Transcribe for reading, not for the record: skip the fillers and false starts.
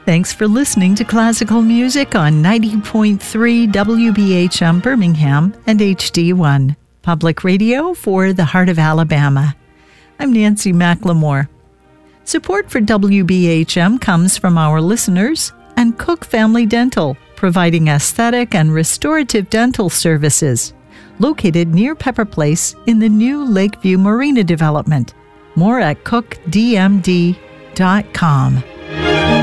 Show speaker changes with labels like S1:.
S1: Thanks for listening to classical music on 90.3 WBHM Birmingham and HD1, public radio for the heart of Alabama. I'm Nancy McLemore. Support for WBHM comes from our listeners and Cook Family Dental, providing aesthetic and restorative dental services, located near Pepper Place in the new Lakeview Marina development. More at cookdmd.com.